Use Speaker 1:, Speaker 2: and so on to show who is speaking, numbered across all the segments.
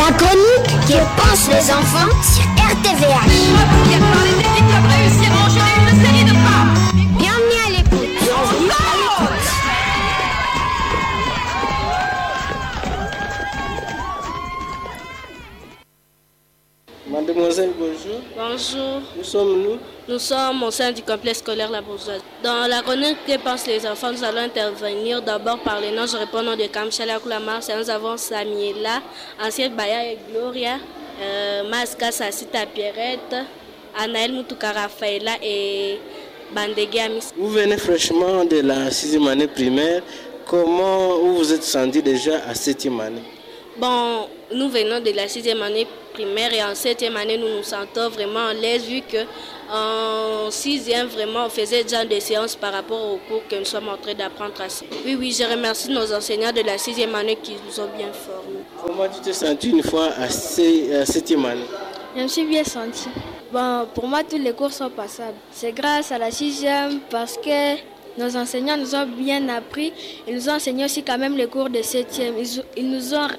Speaker 1: La chronique que pensent les enfants sur RTVH. Bienvenue à l'écoute.
Speaker 2: Mademoiselle, bonjour.
Speaker 3: Bonjour.
Speaker 2: Où sommes-nous?
Speaker 3: Nous sommes au sein du complexe scolaire La Bourgeoisie. Dans la chronique que pensent les enfants, nous allons intervenir d'abord par les noms. Je réponds au nom de Kamchala Koulamar. Nous avons Samiela, Ancienne Baya et Gloria, Maska Sassita Pierrette, Anaël Moutouka Rafaela et Bandegui Amis.
Speaker 2: Vous venez fraîchement de la 6e année primaire. Comment vous vous êtes senti déjà à 7e année?
Speaker 3: Bon, nous venons de la 6e année primaire et en 7e année, nous nous sentons vraiment à l'aise vu qu'en 6e, vraiment, on faisait déjà des séances par rapport aux cours que nous sommes en train d'apprendre à suivre. Oui, je remercie nos enseignants de la 6e année qui nous ont bien formés.
Speaker 2: Comment tu t'es senti une fois à 7e année?
Speaker 4: Je me suis bien senti. Bon, pour moi, tous les cours sont passables. C'est grâce à la 6e parce que nos enseignants nous ont bien appris. Ils nous ont enseigné aussi quand même les cours de 7e. Ils nous ont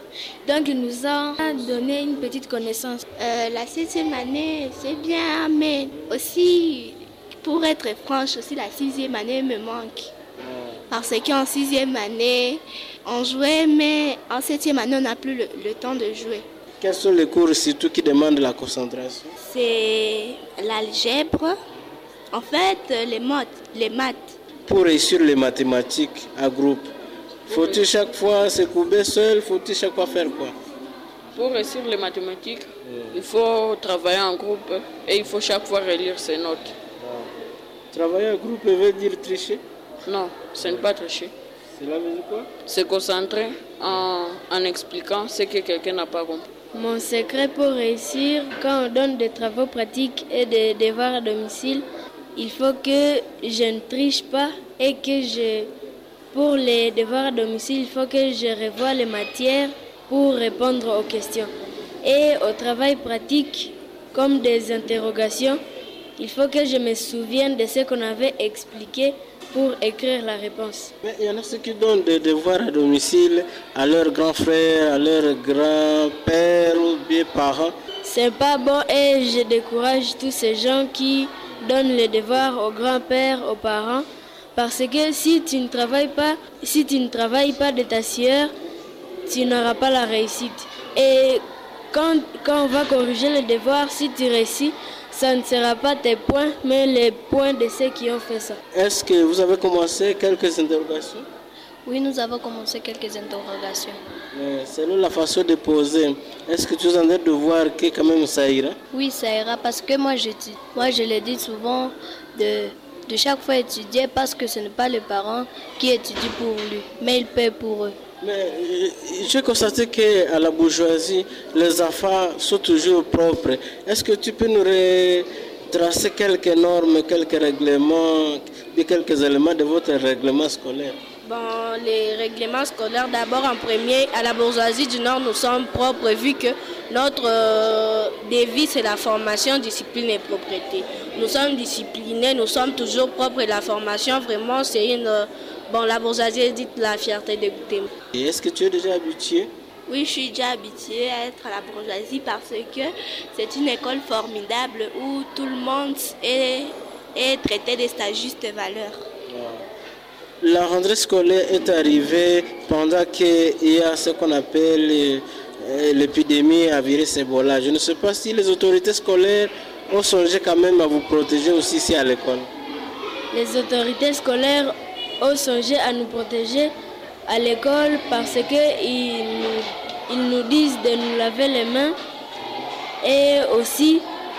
Speaker 4: donné une petite connaissance.
Speaker 5: La 7e année, c'est bien, mais aussi, pour être franche, aussi la 6e année me manque. Parce qu'en 6e année, on jouait, mais en 7e année, on n'a plus le temps de jouer.
Speaker 2: Quels sont les cours surtout qui demandent la concentration?
Speaker 5: C'est l'algèbre, en fait, les maths.
Speaker 2: Pour réussir les mathématiques à groupe, faut-il chaque fois se courber seul? Faut-il chaque fois faire quoi?
Speaker 6: Pour réussir les mathématiques, il faut travailler en groupe et il faut chaque fois relire ses notes.
Speaker 2: Travailler en groupe veut dire tricher?
Speaker 6: Non, ce n'est pas tricher.
Speaker 2: Cela veut dire quoi?
Speaker 6: Se concentrer en expliquant ce que quelqu'un n'a pas compris.
Speaker 4: Mon secret pour réussir, quand on donne des travaux pratiques et des devoirs à domicile, il faut que je ne triche pas et que pour les devoirs à domicile, il faut que je revoie les matières pour répondre aux questions. Et au travail pratique, comme des interrogations, il faut que je me souvienne de ce qu'on avait expliqué pour écrire la réponse.
Speaker 2: Mais il y en a ceux qui donnent des devoirs à domicile à leurs grands frères, à leurs grands-pères ou bien parents.
Speaker 4: C'est pas bon et je décourage tous ces gens qui donnent les devoirs aux grands-pères, aux parents, parce que si tu ne travailles pas de ta sueur, tu n'auras pas la réussite. Et quand on va corriger les devoirs, si tu réussis, ça ne sera pas tes points, mais les points de ceux qui ont fait ça.
Speaker 2: Est-ce que vous avez commencé quelques interrogations?
Speaker 5: Oui, nous avons commencé quelques interrogations.
Speaker 2: Selon la façon de poser, est-ce que tu es en train de voir que quand même ça ira?
Speaker 5: Oui, ça ira parce que moi je le dis souvent de chaque fois étudier parce que ce n'est pas les parents qui étudient pour lui, mais ils paient pour eux.
Speaker 2: Mais j'ai constaté qu'à la bourgeoisie, les enfants sont toujours propres. Est-ce que tu peux nous tracer quelques normes, quelques règlements, quelques éléments de votre règlement scolaire?
Speaker 3: Bon, les règlements scolaires, d'abord en premier, à la bourgeoisie du Nord, nous sommes propres vu que notre devise c'est la formation, discipline et propreté. Nous sommes disciplinés, nous sommes toujours propres et la formation vraiment c'est une... Bon, la bourgeoisie dit la fierté de goûter.
Speaker 2: Et est-ce que tu es déjà habitué?
Speaker 5: Oui, je suis déjà habituée à être à la bourgeoisie parce que c'est une école formidable où tout le monde est traité de sa juste valeur.
Speaker 2: La rentrée scolaire est arrivée pendant qu'il y a ce qu'on appelle l'épidémie à virus Ebola. Je ne sais pas si les autorités scolaires ont songé quand même à vous protéger aussi ici à l'école.
Speaker 4: Les autorités scolaires ont songé à nous protéger à l'école parce qu'ils nous disent de nous laver les mains et aussi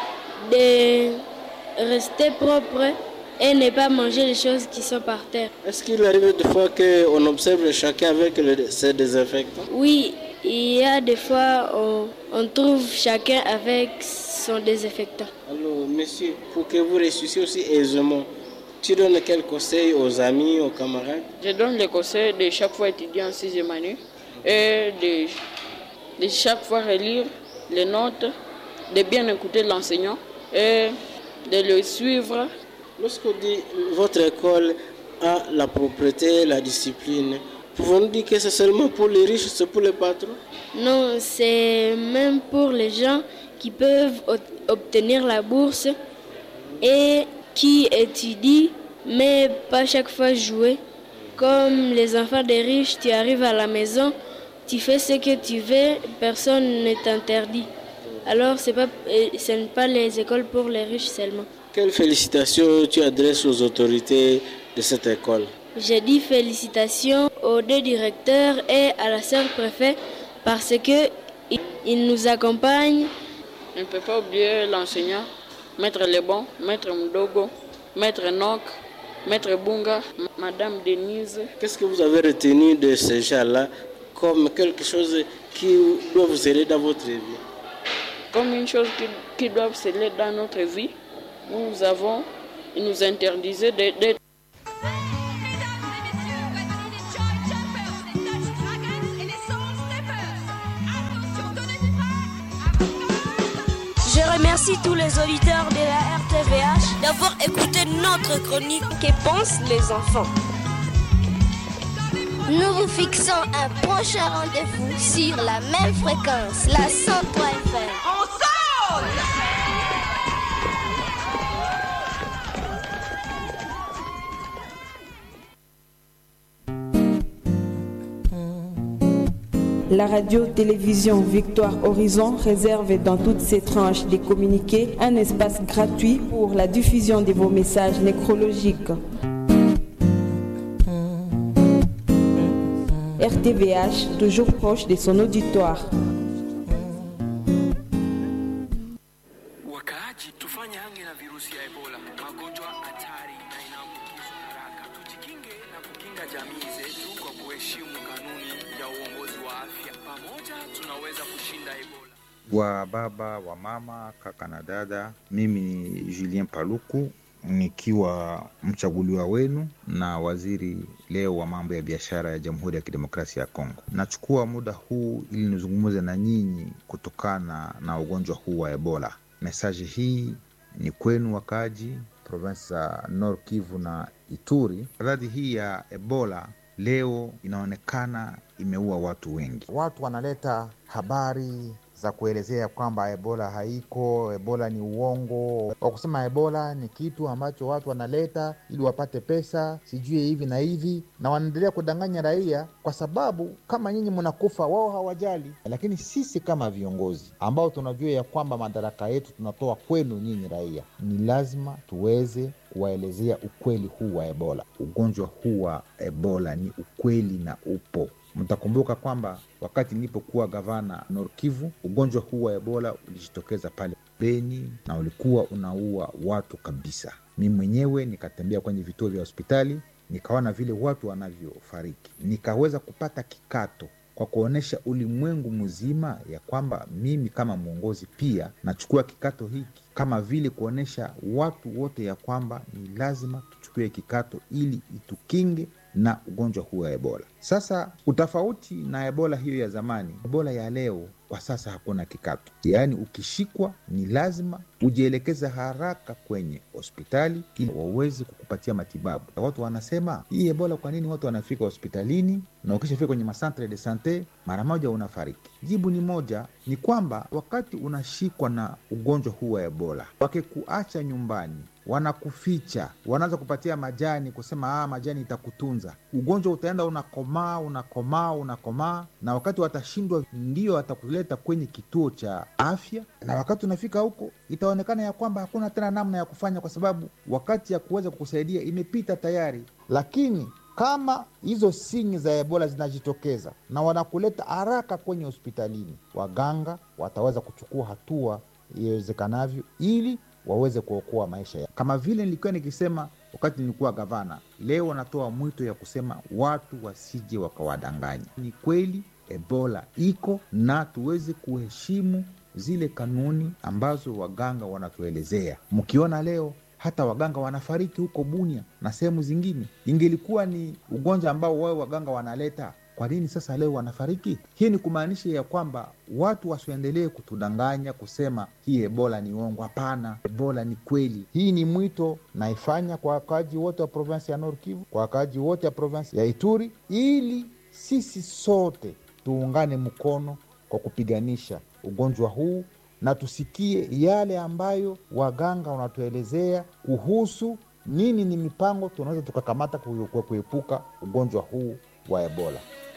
Speaker 4: de rester propre et ne pas manger les choses qui sont par terre.
Speaker 2: Est-ce qu'il arrive des fois qu'on observe chacun avec ses désinfectants?
Speaker 4: Oui, il y a des fois on trouve chacun avec son désinfectant.
Speaker 2: Alors, monsieur, pour que vous réussissiez aussi aisément, tu donnes quel conseil aux amis, aux camarades?
Speaker 6: Je donne les conseils de chaque fois étudier en 6e année et de chaque fois relire les notes, de bien écouter l'enseignant et de le suivre.
Speaker 2: Lorsqu'on dit votre école a la propreté, la discipline, Pouvons-nous dire que c'est seulement pour les riches, c'est pour les patrons?
Speaker 4: Non, c'est même pour les gens qui peuvent obtenir la bourse et qui étudient, mais pas chaque fois jouer. Comme les enfants des riches, tu arrives à la maison, tu fais ce que tu veux, personne ne t'interdit. Alors ce n'est pas les écoles pour les riches seulement.
Speaker 2: Quelles félicitations tu adresses aux autorités de cette école?
Speaker 4: J'ai dit félicitations aux 2 directeurs et à la sœur préfet parce qu'ils nous accompagnent.
Speaker 6: On ne peut pas oublier l'enseignant, Maître Lebon, Maître Mdogo, Maître Nok, Maître Bunga, Madame Denise.
Speaker 2: Qu'est-ce que vous avez retenu de ces gens-là comme quelque chose qui doit vous aider dans votre vie?
Speaker 6: Comme une chose qui doit vous aider dans notre vie, ils nous interdisaient d'être.
Speaker 1: Je remercie tous les auditeurs de la RTVH d'avoir écouté notre chronique Que pensent les enfants. Nous vous fixons un prochain rendez-vous sur la même fréquence, la 103 FM. On sonne!
Speaker 7: La radio-télévision Victoire Horizon réserve dans toutes ses tranches des communiqués un espace gratuit pour la diffusion de vos messages nécrologiques. RTVH, toujours proche de son auditoire.
Speaker 8: Wakaaji, tufanye hange na virusi ya Ebola, magonjwa hatari na inaambukizwa haraka. Tujikinge na kukinga jamii zetu kwa kuheshimu kanuni ya uongozi wa afya. Pamoja tunaweza kushinda Ebola.
Speaker 9: Wa baba, wa mama, kaka na dada, mimi ni Julien Paluku nikiwa mchaguliwa wenu na waziri leo wa mambo ya biashara ya Jamhuri ya Kidemokrasia ya Kongo. Nachukua muda huu ili nizungumze na nyinyi kutokana na ugonjwa huu wa Ebola. Mesaji hii ni kwenu wakaji provinsi za Nord Kivu na Ituri. Radhi hii ya Ebola leo inaonekana imeua watu wengi. Watu wanaleta habari za kuelezea kwamba Ebola haiko, Ebola ni uongo. Kwa kusema Ebola ni kitu ambacho watu wanaleta ili wapate pesa, sijui hivi na hivi, na wanaendelea kudanganya raia kwa sababu kama nyinyi mnakufa wao hawajali. Lakini sisi kama viongozi ambao tunajua ya kwamba madaraka yetu tunatoa kwenu nyinyi raia, ni lazima tuweze kuwaelezea ukweli huu wa Ebola. Ugonjwa huu wa Ebola ni ukweli na upo. Mtakumbuka kwamba wakati nilipokuwa gavana Nord Kivu, ugonjwa huu wa Ebola ulijitokeza pale Beni na ulikuwa unaua watu kabisa. Mimi mwenyewe nikatembea kwenye vituo vya hospitali, nikaona vile watu wanavyofariki. Nikaweza kupata kikato kwa kuonesha ulimwengu mzima ya kwamba mimi kama mwongozi pia nachukua kikato hiki, kama vile kuonesha watu wote ya kwamba ni lazima tuchukue kikato ili itukinge na ugonjwa huu wa Ebola. Sasa utofauti na Ebola hiyo ya zamani, Ebola ya leo kwa sasa hakuna kikato. Yaani ukishikwa ni lazima ujielekeze haraka kwenye hospitali ili waweze kukupatia matibabu. Watu wanasema hii Ebola, kwa nini watu wanafika hospitalini na ukishafika kwenye masantre de sante mara moja unafariki? Jibu ni moja, ni kwamba wakati unashikwa na ugonjwa huu wa Ebola, wakikuacha nyumbani, wanakuficha, wanaanza kupatia majani, kusema majani itakutunza. Ugonjwa utaenda unakomaa, na wakati watashindwa ndio watakuleta kwenye kituo cha afya, na wakati unafika huko itaonekana ya kwamba hakuna tena namna ya kufanya, kwa sababu wakati ya kuweza kukusaidia imepita tayari. Lakini kama hizo sinyi za Ebola zinajitokeza na wanakuleta haraka kwenye hospitalini, waganga wataweza kuchukua hatua iwezekanavyo ili waweze kuokoa maisha ya. Kama vile nilikuwa nikisema wakati nilikuwa gavana, leo natoa mwito ya kusema watu wasije wakawadanganya. Ni kweli Ebola iko na tuweze kuheshimu zile kanuni ambazo waganga wanatuelezea. Mkiona leo hata waganga wanafariki huko Bunia na sehemu zingine, ingelikuwa ni ugonjwa ambao wao waganga wanaleta, kwa nini sasa leo wanafariki? Hii ni kumaanisha ya kwamba watu wasiendelee kutudanganya kusema hii Ebola ni uongo. Hapana, Ebola ni kweli. Hii ni mwito naifanya kwa wakaaji wote wa provinsi ya Nord Kivu, kwa wakaaji wote wa provinsi ya Ituri, ili sisi sote tuungane mkono kwa kupiganisha ugonjwa huu, na tusikie yale ambayo waganga wanatuelezea kuhusu nini ni mipango tunaweza tukakamata kuepuka ugonjwa huu wa Ebola.